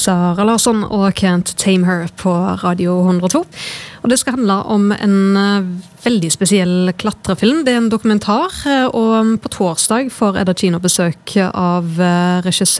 Sara Larsson og Can't Tame Her på Radio 102. Og det skal handle om en veldig spesiell klatrefilm. Det er en dokumentar, og på torsdag får Edda Kino besøk av regissør